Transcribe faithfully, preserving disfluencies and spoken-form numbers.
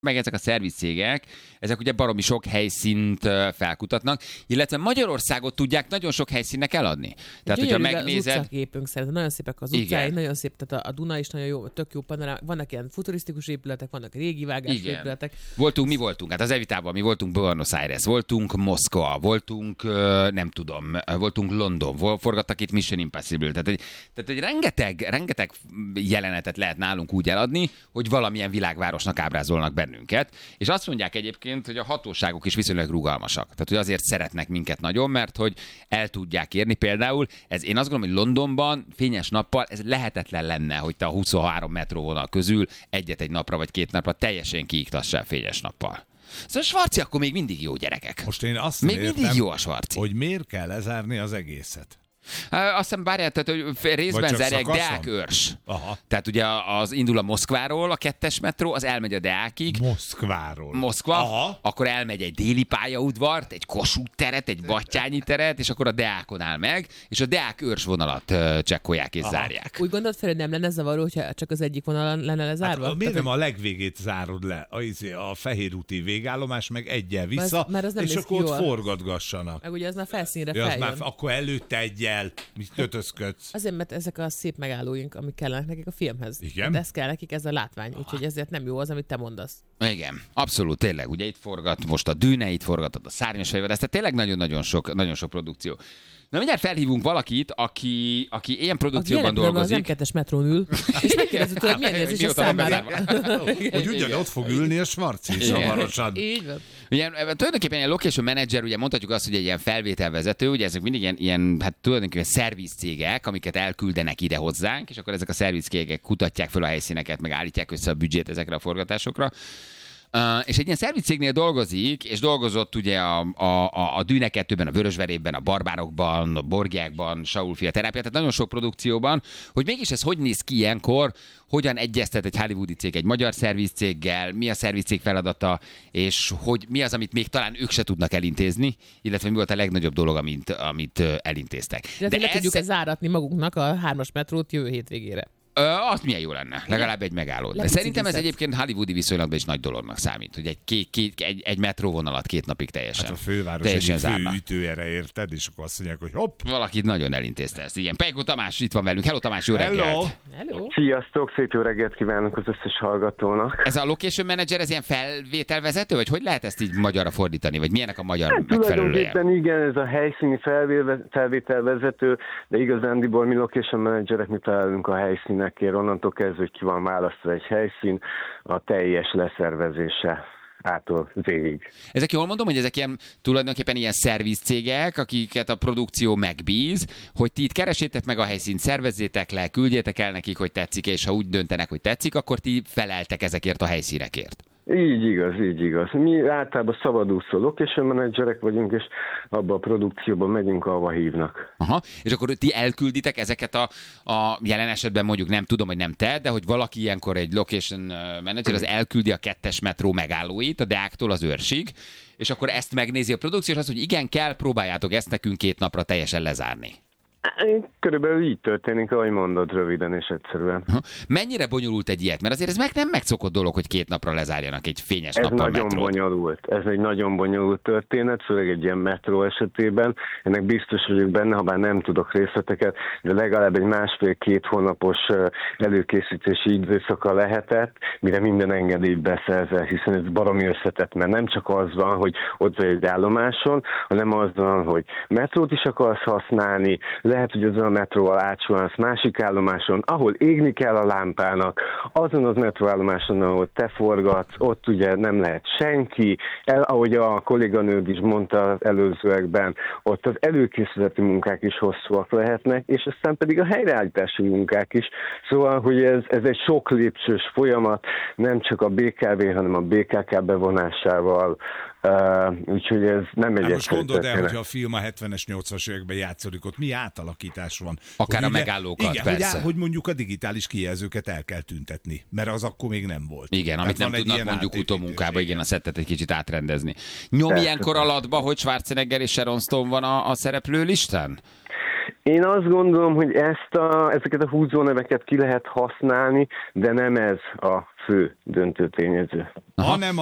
meg ezek a szervizcégek, ezek ugye baromi sok helyszínt felkutatnak, illetve Magyarországot tudják nagyon sok helyszínnek eladni. Tehát, hogyha megnézed... Az utcaképünk szerintem nagyon szépek az utcái, nagyon szép, tehát a Duna is nagyon jó, tök jó panorám, vannak ilyen futurisztikus épületek, vannak régi vágás Igen. épületek. Voltunk, mi voltunk? Hát az Evitában mi voltunk Buenos Aires, voltunk Moszkva, voltunk, nem tudom, voltunk London, forgattak itt Mission Impossible. Tehát, egy, tehát egy rengeteg, rengeteg jelenetet lehet nálunk úgy eladni, hogy valamilyen világvárosnak ábrázolnak bennünket, és azt mondják egyébként, hogy a hatóságok is viszonylag rugalmasak. Tehát, hogy azért szeretnek minket nagyon, mert hogy el tudják érni. Például, ez én azt gondolom, hogy Londonban fényes nappal ez lehetetlen lenne, hogy te a huszonhárom metróvonal közül egyet egy napra vagy két napra teljesen kiiktassál fényes nappal. Szóval Svarci akkor még mindig jó, gyerekek. Most én azt még értem, mindig jó a Svarci. Hogy miért kell lezárni az egészet. Azt hiszem, bárját, tehát, hogy részben zárják Deák-Őrs. Aha. Tehát ugye az indul a Moszkváról a kettes metró, az elmegy a Deákig. Moszkváról. Moszkva, Aha. akkor elmegy egy déli pályaudvart, egy Kossuth teret, egy Battyányi teret, és akkor a Deákon áll meg, és a Deák-Őrs vonalat csekkolják és Aha. zárják. Úgy gondolod, Feri, nem lenne zavaró, hogyha csak az egyik vonalon lenne lezárva? Hát, miért nem a legvégét zárod le? A, a Fehérúti végállomás meg egyel vissza, az, az és akkor ott forgatgassanak. Meg ugye az már felszínre ja, feljön. Már, akkor előtte egyel, mit kötözködsz. Azért, mert ezek a szép megállóink, amik kellenek nekik a filmhez. Igen? De ez kell nekik, ez a látvány, úgyhogy ezért nem jó az, amit te mondasz. Igen, abszolút, tényleg. Ugye itt forgat most a Dűne, itt forgatod a Szárnyas fejvadász, tehát tényleg nagyon-nagyon sok, nagyon sok produkció. Na mindjárt felhívunk valakit, aki, aki ilyen produkcióban aki dolgozik. Az em kettes metrón ül, és megkérdezzük tőle, milyen érzés a számára. Hogy ugyanott fog ülni a Svarci is hamarosan. Így van. Ugye, tulajdonképpen ilyen location manager, ugye mondhatjuk azt, hogy egy ilyen felvételvezető, ugye ezek mindig ilyen, ilyen hát tulajdonképpen szervizcégek, amiket elküldenek ide hozzánk, és akkor ezek a szervizcégek kutatják fel a helyszíneket, meg állítják össze a büdzsét ezekre a forgatásokra. Uh, és egy ilyen szervizcégnél dolgozik, és dolgozott ugye a, a, a Dűne kettőben, a Vörösverében, a Barbárokban, a Borgiákban, Saul-fia terápia, tehát nagyon sok produkcióban, hogy mégis ez hogy néz ki ilyenkor, hogyan egyeztet egy hollywoodi cég egy magyar szervizcéggel, mi a szervizcég feladata, és hogy mi az, amit még talán ők se tudnak elintézni, illetve mi volt a legnagyobb dolog, amit, amit elintéztek. De, De le ez... tudjuk záratni magunknak a hármas metrót jövő hétvégére. Ö, az milyen jó lenne, legalább egy megálló. De szerintem ez egyébként hollywoodi viszonylatban is nagy dolognak számít, hogy egy, két, két, egy, egy metróvonalat két napig teljesen. Hát a főváros egyik fő ütőjére érted, és akkor azt mondják, hogy hopp. Valakit nagyon elintézte ezt. Igen, Pejko Tamás itt van velünk. Hello Tamás, jó reggelt! Hello. Hello. Sziasztok, szép jó reggelt kívánok az összes hallgatónak. Ez a location manager, ez ilyen felvételvezető, vagy hogy lehet ezt így magyarra fordítani, vagy milyenek a magyar hát, megfelelője? Tulajdonképpen igen, ez a helyszíni felvételvezető, de igazándiból mi location managerek, mi találunk a helyszín onnantól kezdve, hogy ki van választva egy helyszín, a teljes leszervezése ától végig. Ezek jól mondom, hogy ezek ilyen tulajdonképpen ilyen szervizcégek, akiket a produkció megbíz, hogy ti itt keresétek meg a helyszínt, szervezzétek le, küldjétek el nekik, hogy tetszik, és ha úgy döntenek, hogy tetszik, akkor ti feleltek ezekért a helyszínekért. Így igaz, így igaz. Mi általában szabadúszó location managerek vagyunk, és abba a produkcióban megyünk, ahova hívnak. Aha, és akkor ti elkülditek ezeket a, a jelen esetben mondjuk nem tudom, hogy nem te, de hogy valaki ilyenkor egy location manager, az elküldi a kettes metró megállóit, a Deáktól az Őrsig, és akkor ezt megnézi a produkció, és azt, hogy igen, kell, próbáljátok ezt nekünk két napra teljesen lezárni. Körülbelül így történik, ahogy mondod, röviden és egyszerűen. Aha. Mennyire bonyolult egy ilyet? Mert azért ez meg nem megszokott dolog, hogy két napra lezárjanak egy fényes ez nappal nagyon metrót. bonyolult. Ez egy nagyon bonyolult történet, főleg egy ilyen metró esetében. Ennek biztos vagyok benne, ha bár nem tudok részleteket, de legalább egy másfél-két hónapos előkészítési időszaka lehetett, mire minden engedélyt beszerzel, hiszen ez baromi összetett, mert nem csak az van, hogy ott vagy egy állomáson, hanem az van, hogy metrót is akarsz használni, lehet, hogy azon a metróval átsuhansz másik állomáson, ahol égni kell a lámpának, azon az metróállomáson, ahol te forgatsz, ott ugye nem lehet senki, el, ahogy a kolléganőd is mondta az előzőekben, ott az előkészületi munkák is hosszúak lehetnek, és aztán pedig a helyreállítási munkák is. Szóval, hogy ez, ez egy sok lépcsős folyamat, nem csak a bé ká vé, hanem a bé ká ká bevonásával, Uh, úgyhogy ez nem egy hát most gondold el, hogyha történet. a film a hetvenes, nyolcvanas években játszódik, ott mi átalakítás van? Akár hogy a megállókat, igen, persze. hogy, hogy mondjuk a digitális kijelzőket el kell tüntetni, mert az akkor még nem volt. Igen, tehát amit nem tudnak mondjuk utómunkába, igen, a szettet egy kicsit átrendezni. Nyom Persze. ilyenkor alatba, hogy Schwarzenegger és Sharon Stone van a, a szereplő listán? Én azt gondolom, hogy ezt a, ezeket a húzóneveket ki lehet használni, de nem ez a fő döntő tényező. Hanem